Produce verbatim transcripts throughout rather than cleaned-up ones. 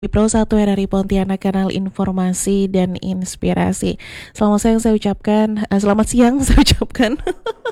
Di Pro satu R R I Pontianak, kanal informasi dan inspirasi. Selamat siang saya ucapkan, eh, selamat siang saya ucapkan,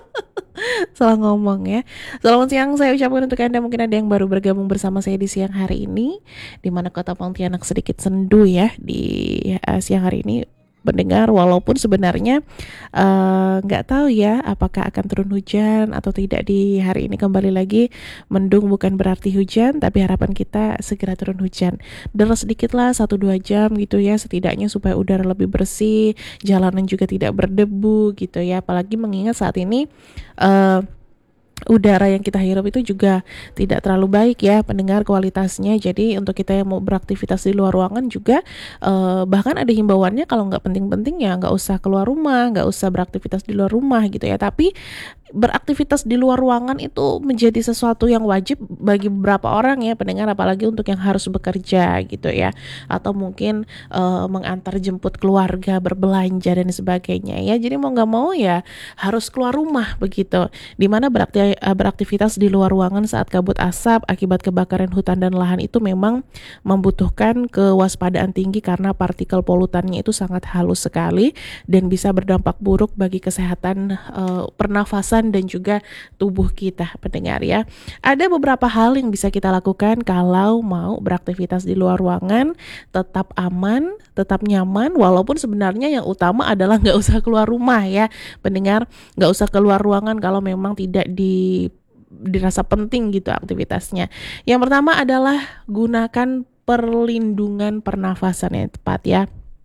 salah ngomong ya. Selamat siang saya ucapkan untuk Anda, mungkin ada yang baru bergabung bersama saya di siang hari ini, di mana kota Pontianak sedikit sendu ya di uh, siang hari ini pendengar, walaupun sebenarnya eh, nggak uh, tahu ya apakah akan turun hujan atau tidak di hari ini. Kembali lagi, mendung bukan berarti hujan, tapi harapan kita segera turun hujan. Deras sedikit lah satu dua jam gitu ya, setidaknya supaya udara lebih bersih, jalanan juga tidak berdebu gitu ya. Apalagi mengingat saat ini uh, udara yang kita hirup itu juga tidak terlalu baik ya pendengar kualitasnya. Jadi untuk kita yang mau beraktivitas di luar ruangan juga eh, bahkan ada himbauannya kalau nggak penting-penting ya nggak usah keluar rumah, nggak usah beraktivitas di luar rumah gitu ya. Tapi beraktivitas di luar ruangan itu menjadi sesuatu yang wajib bagi beberapa orang ya pendengar, apalagi untuk yang harus bekerja gitu ya, atau mungkin uh, mengantar jemput keluarga, berbelanja dan sebagainya ya. Jadi mau nggak mau ya harus keluar rumah begitu, dimana berakti beraktivitas di luar ruangan saat kabut asap akibat kebakaran hutan dan lahan itu memang membutuhkan kewaspadaan tinggi karena partikel polutannya itu sangat halus sekali dan bisa berdampak buruk bagi kesehatan uh, pernafasan dan juga tubuh kita pendengar ya. Ada beberapa hal yang bisa kita lakukan kalau mau beraktivitas di luar ruangan tetap aman, tetap nyaman, walaupun sebenarnya yang utama adalah nggak usah keluar rumah ya pendengar. Nggak usah keluar ruangan kalau memang tidak di dirasa penting gitu aktivitasnya. Yang pertama adalah gunakan perlindungan pernafasan yang tepat ya.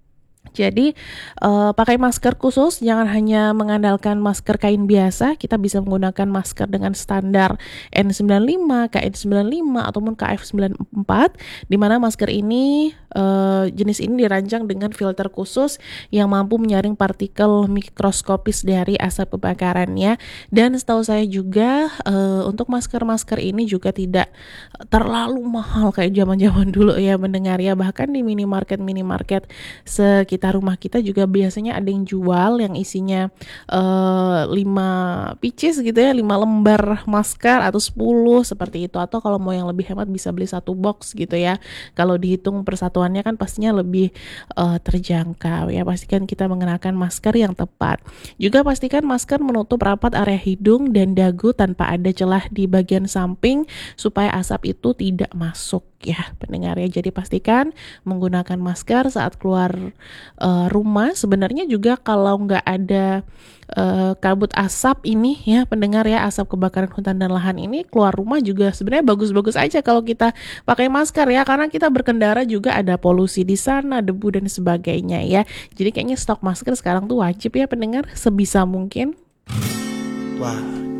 Jadi uh, pakai masker khusus, jangan hanya mengandalkan masker kain biasa. Kita bisa menggunakan masker dengan standar N sembilan puluh lima, K N sembilan puluh lima ataupun K F sembilan puluh empat, di mana masker ini uh, jenis ini dirancang dengan filter khusus yang mampu menyaring partikel mikroskopis dari asap kebakarannya. Dan setahu saya juga uh, untuk masker-masker ini juga tidak terlalu mahal kayak zaman-zaman dulu ya mendengar ya. Bahkan di minimarket-minimarket sekitar rumah kita juga biasanya ada yang jual yang isinya uh, lima pieces gitu ya, lima lembar masker atau sepuluh seperti itu. Atau kalau mau yang lebih hemat bisa beli satu box gitu ya. Kalau dihitung persatuannya kan pastinya lebih uh, terjangkau ya. Pastikan kita mengenakan masker yang tepat. Juga pastikan masker menutup rapat area hidung dan dagu tanpa ada celah di bagian samping supaya asap itu tidak masuk ya pendengar ya. Jadi pastikan menggunakan masker saat keluar uh, rumah. Sebenarnya juga kalau nggak ada uh, kabut asap ini ya pendengar ya, asap kebakaran hutan dan lahan ini, keluar rumah juga sebenarnya bagus-bagus aja kalau kita pakai masker ya, karena kita berkendara juga ada polusi di sana, debu dan sebagainya ya. Jadi kayaknya stok masker sekarang tuh wajib ya pendengar sebisa mungkin. Wah,